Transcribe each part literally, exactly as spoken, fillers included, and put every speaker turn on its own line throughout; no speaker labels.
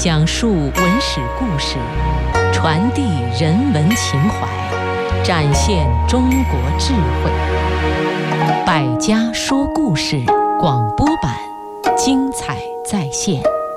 讲述文史故事，传递人文情怀，展现中国智慧。百家说故事广播版，精彩再现。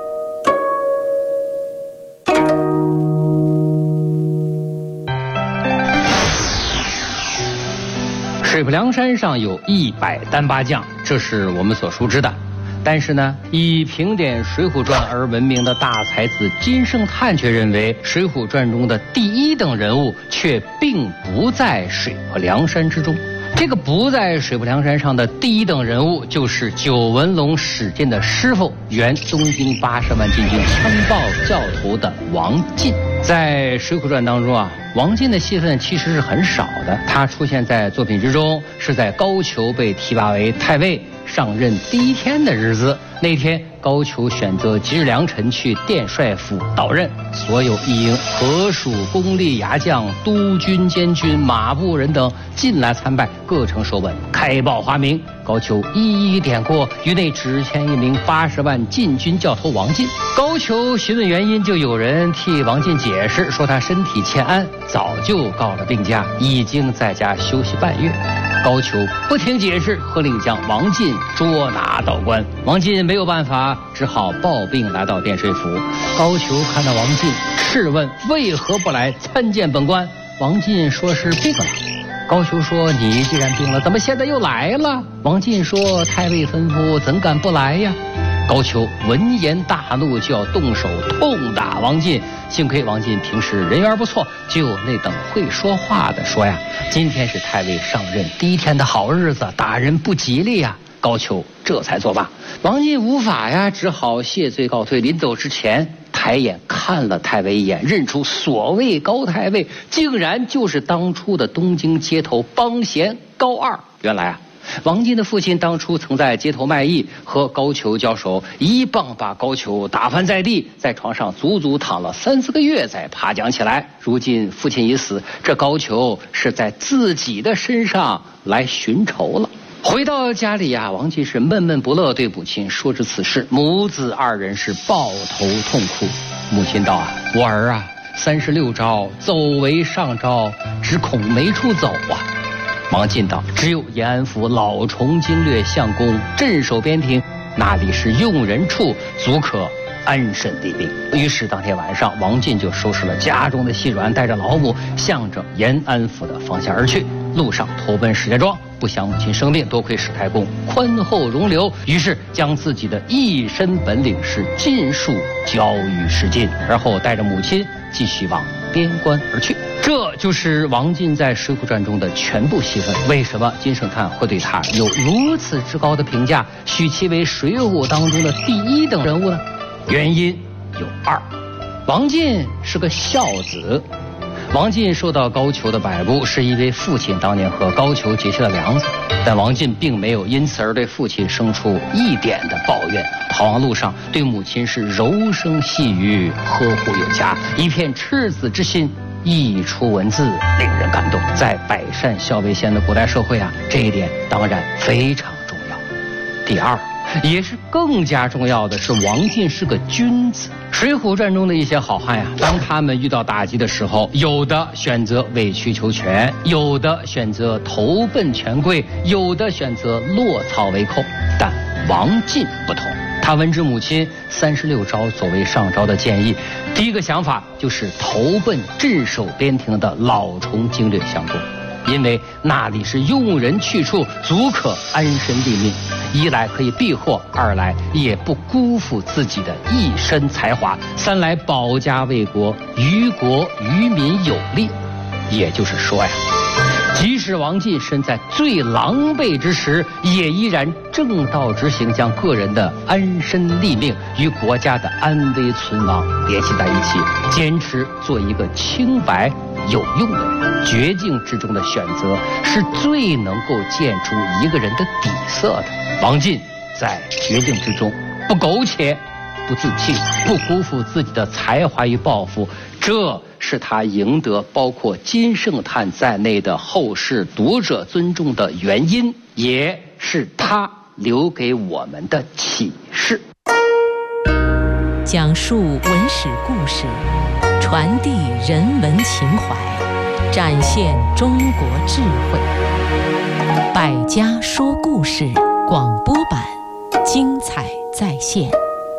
水泊梁山上有一百单八将，这是我们所熟知的。但是呢，以评点《水浒传》而闻名的大才子金圣叹却认为，《水浒传》中的第一等人物却并不在水泊梁山之中。这个不在水泊梁山上的第一等人物，就是九纹龙史进的师傅，原东京八十万禁军枪爆教头的王进。在《水浒传》当中啊，王进的戏份其实是很少的，他出现在作品之中是在高俅被提拔为太尉上任第一天的日子。那天高俅选择吉日良辰去殿帅府导任，所有一应河属公吏牙将、督军监军、马步人等进来参拜，各呈手吻，开报花名。高俅一一点过，于内只签一名八十万禁军教头王进。高俅询问原因，就有人替王进解释，说他身体欠安，早就告了病假，已经在家休息半月。高俅不听解释，喝令将王进捉拿到关。王进没有办法，只好抱病来到殿税府。高俅看到王进，质问为何不来参见本官。王进说是病了。高俅说，你既然病了，怎么现在又来了？王进说，太尉吩咐，怎敢不来呀？高俅闻言大怒，就要动手痛打王进。幸亏王进平时人缘不错，就那等会说话的说呀，今天是太尉上任第一天的好日子，打人不吉利呀。高俅这才作罢。王进无法呀，只好谢罪告退。临走之前，抬眼看了太尉一眼，认出所谓高太尉竟然就是当初的东京街头帮闲高二。原来啊，王进的父亲当初曾在街头卖艺，和高俅交手，一棒把高俅打翻在地，在床上足足躺了三四个月才爬将起来。如今父亲已死，这高俅是在自己的身上来寻仇了。回到家里呀、啊，王进是闷闷不乐，对母亲说着此事，母子二人是抱头痛哭。母亲道啊，我儿啊，三十六招走为上招，只恐没处走啊。王进道，只有延安府老虫经略相公镇守边庭，那里是用人处，足可安身立命。于是当天晚上，王进就收拾了家中的细软，带着老母向着延安府的方向而去。路上投奔石家庄，不想母亲生病，多亏史太公宽厚容留，于是将自己的一身本领是尽数交于史进，而后带着母亲继续往边关而去。这就是王进在《水浒传》中的全部戏份。为什么金圣叹会对他有如此之高的评价，许其为《水浒》当中的第一等人物呢？原因有二。王进是个孝子。王进受到高俅的摆布，是因为父亲当年和高俅结下了梁子，但王进并没有因此而对父亲生出一点的抱怨。逃亡路上，对母亲是柔声细语，呵护有加，一片赤子之心溢出文字，令人感动。在百善孝为先的古代社会啊，这一点当然非常重要。第二，也是更加重要的是，王进是个君子。《水浒传》中的一些好汉呀，当他们遇到打击的时候，有的选择委曲求全，有的选择投奔权贵，有的选择落草为寇。但王进不同，他闻之母亲三十六招走为上招的建议，第一个想法就是投奔镇守边庭的老虫经略相公，因为那里是用人去处，足可安身立命。一来可以避祸，二来也不辜负自己的一身才华，三来保家卫国，于国于民有利。也就是说呀，即使王进身在最狼狈之时，也依然正道直行，将个人的安身立命与国家的安危存亡联系在一起，坚持做一个清白有用的人。绝境之中的选择是最能够见出一个人的底色的。王进在绝境之中不苟且，不自弃，不辜负自己的才华与抱负，这是他赢得包括金圣叹在内的后世读者尊重的原因，也是他留给我们的启示。
讲述文史故事，传递人文情怀，展现中国智慧。百家说故事广播版，精彩再现。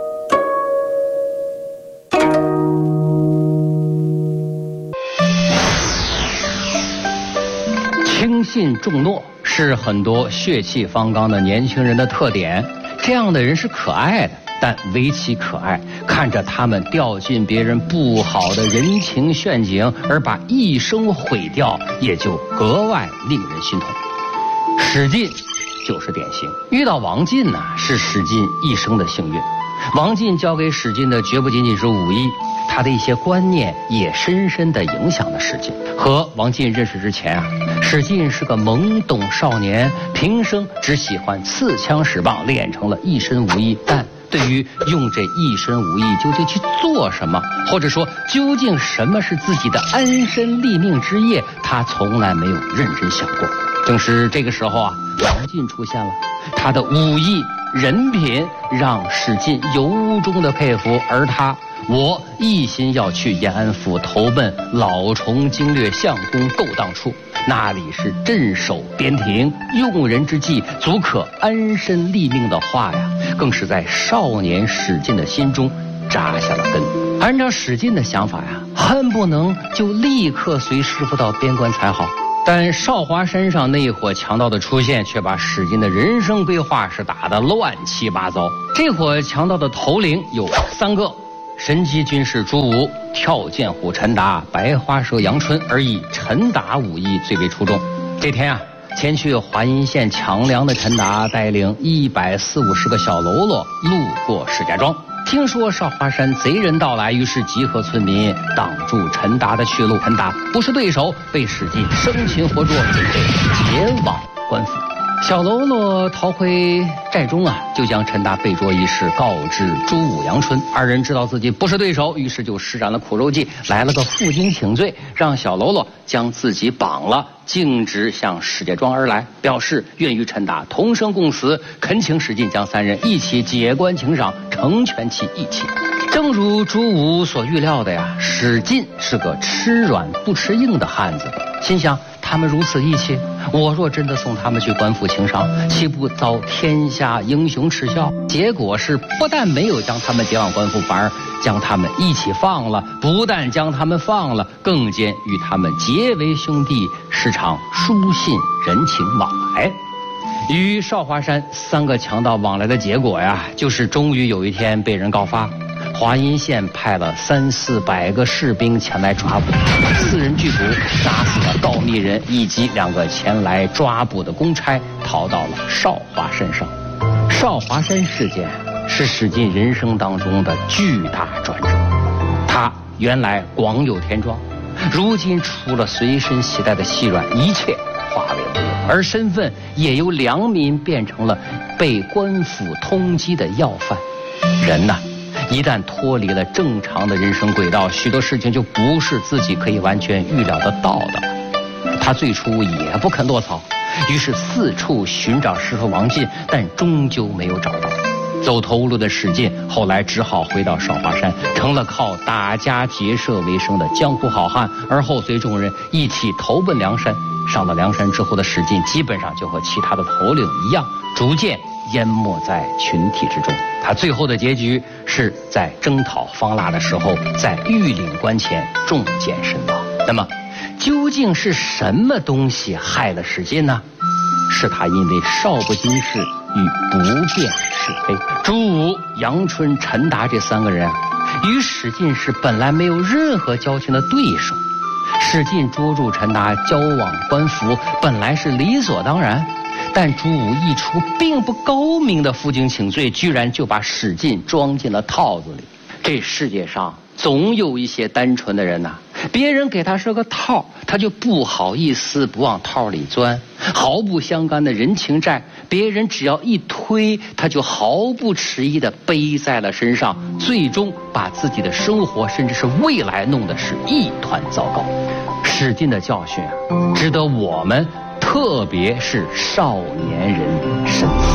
轻信重诺是很多血气方刚的年轻人的特点，这样的人是可爱的，但唯其可爱，看着他们掉进别人不好的人情陷阱而把一生毁掉，也就格外令人心痛。史进就是典型，遇到王进呢、啊，是史进一生的幸运。王进教给史进的绝不仅仅是武艺，他的一些观念也深深地影响了史进。和王进认识之前啊，史进是个懵懂少年，平生只喜欢刺枪使棒，练成了一身武艺，但对于用这一身武艺究竟去做什么，或者说究竟什么是自己的安身立命之业，他从来没有认真想过。正是这个时候啊，王进出现了，他的武艺人品让史进由衷的佩服，而他我一心要去延安府投奔老崇经略相公勾当处，那里是镇守边庭，用人之际足可安身立命的话呀，更是在少年史进的心中扎下了根。按照史进的想法呀，恨不能就立刻随师傅到边关才好。但少华山上那一伙强盗的出现，却把史进的人生规划是打得乱七八糟。这伙强盗的头领有三个：神机军士朱武、跳涧虎陈达、白花蛇杨春，而以陈达武艺最为出众。这天啊，前去华阴县抢粮的陈达带领一百四五十个小喽啰路过石家庄，听说少华山贼人到来，于是集合村民挡住陈达的去路。陈达不是对手，被史进生擒活捉，准备解往官府。小喽啰逃回寨中啊，就将陈达被捉一事告知朱武、杨春。二人知道自己不是对手，于是就施展了苦肉计，来了个负荆请罪，让小喽啰将自己绑了，径直向石家庄而来，表示愿与陈达同生共死，恳请史进将三人一起解官请赏，成全其义气。正如朱武所预料的呀，史进是个吃软不吃硬的汉子，心想他们如此义气，我若真的送他们去官府请赏，岂不遭天下英雄耻笑？结果是不但没有将他们解往官府，反而将他们一起放了。不但将他们放了，更兼与他们结为兄弟，时常书信人情往来。与少华山三个强盗往来的结果呀，就是终于有一天被人告发，华阴县派了三四百个士兵前来抓捕，四人拒捕，打死了告密人以及两个前来抓捕的公差，逃到了少华山上。少华山事件是史进人生当中的巨大转折，他原来广有田庄，如今除了随身携带的细软，一切化为乌有，而身份也由良民变成了被官府通缉的要犯。人呐，一旦脱离了正常的人生轨道，许多事情就不是自己可以完全预料得到的了。他最初也不肯落草，于是四处寻找师傅王进，但终究没有找到。走投无路的史进后来只好回到少华山，成了靠打家劫舍为生的江湖好汉，而后随众人一起投奔梁山。上了梁山之后的史进，基本上就和其他的头领一样，逐渐淹没在群体之中。他最后的结局是在征讨方腊的时候，在玉岭关前中箭身亡。那么究竟是什么东西害了史进呢？是他因为少不经事与不辨是非。朱武、杨春、陈达这三个人啊，与史进是本来没有任何交情的对手。史进捉住陈达交往官府本来是理所当然，但朱武一出并不高明的负荆请罪，居然就把史进装进了套子里。这世界上总有一些单纯的人呐、啊，别人给他设个套，他就不好意思不往套里钻。毫不相干的人情债，别人只要一推，他就毫不迟疑地背在了身上，最终把自己的生活甚至是未来弄得是一团糟糕。史进的教训啊，值得我们特别是少年人深思。